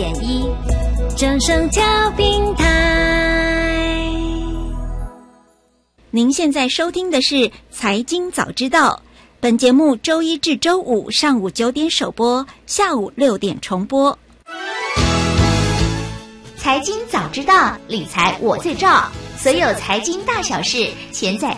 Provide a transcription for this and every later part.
104.1正声调频台。 您现在收听的是财经早知道，本节目周一至周五上午9点首播，下午6点重播。 财经早知道，理财我最照，所有财经大小事，全在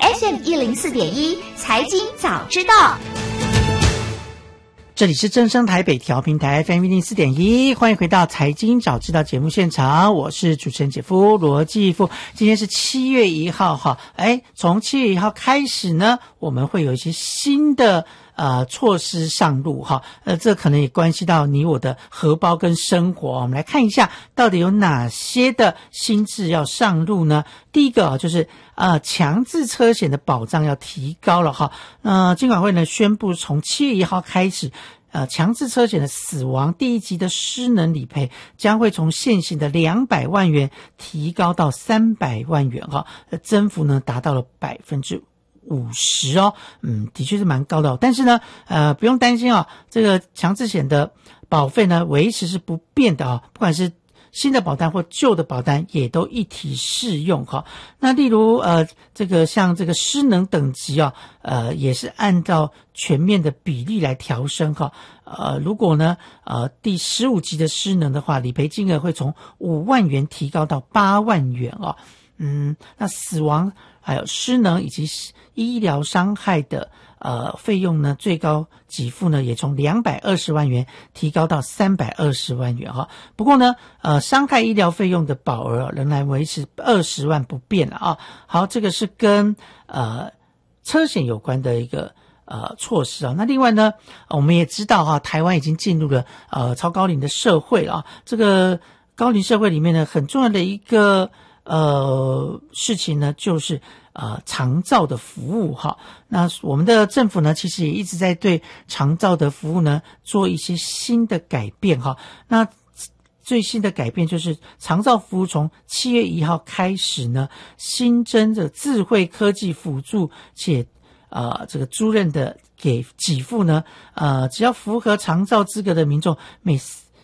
FM104.1财经早知道。 这里是正声台北调频台 FM104.1，欢迎回到财经早知道节目现场，我是主持人姐夫罗继富。今天是7月1号哈，从7月1号开始呢，我们会有一些新的措施上路哈，这可能也关系到你我的荷包跟生活。我们来看一下到底有哪些的新制要上路呢？第一个就是强制车险的保障要提高了哈。金管会呢宣布从7月1号开始，强制车险的死亡第一级的失能理赔将会从现行的200万元提高到300万元哈，增幅呢达到了50%哦，的确是蛮高的哦。但是呢，不用担心哦，这个强制险的保费呢维持是不变的哦，不管是新的保单或旧的保单也都一体适用哈。那例如这个像这个失能等级啊，也是按照全面的比例来调升哈。如果呢第15级的失能的话，理赔金额会从5万元提高到8万元哦。那死亡还有失能以及医疗伤害的费用呢，最高给付呢也从220万元提高到320万元哈。不过呢伤害医疗费用的保额仍然维持20万不变了啊。好，这个是跟车险有关的一个措施啊。那另外呢我们也知道哈，台湾已经进入了超高龄的社会了啊。这个高龄社会里面呢很重要的一个事情呢就是长照的服务哈。那我们的政府呢其实也一直在对长照的服务呢做一些新的改变哈。那最新的改变就是长照服务从7月1号开始呢，新增的智慧科技辅助且这个租赁的给付呢只要符合长照资格的民众每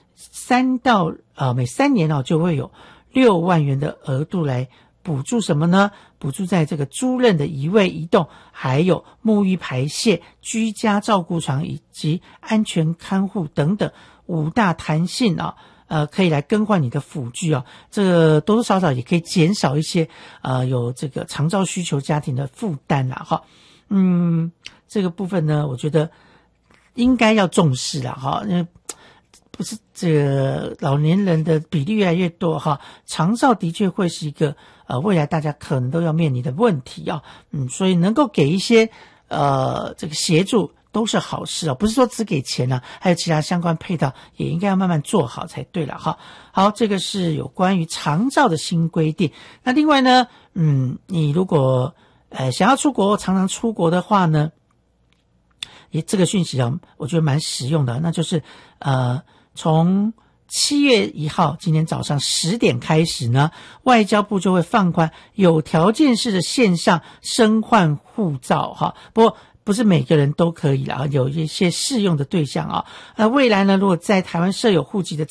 3年就会有6万元的额度来补助什么呢？补助在这个租赁的移位移动，还有沐浴排泄、居家照顾床以及安全看护等等5大弹性可以来更换你的辅具这个多多少少也可以减少一些有这个长照需求家庭的负担啦哈。这个部分呢我觉得应该要重视啦哈，因为不是这个老年人的比例越来越多哈，长照的确会是一个未来大家可能都要面临的问题所以能够给一些这个协助都是好事不是说只给钱还有其他相关配套也应该要慢慢做好才对了哈。好，这个是有关于长照的新规定。那另外呢你如果想要出国常常出国的话呢，这个讯息我觉得蛮实用的，那就是从7月1号今天早上10点开始呢，外交部就会放宽有条件式的线上申换护照哈。不过不是每个人都可以啦，有一些适用的对象那未来呢，如果在台湾设有户籍的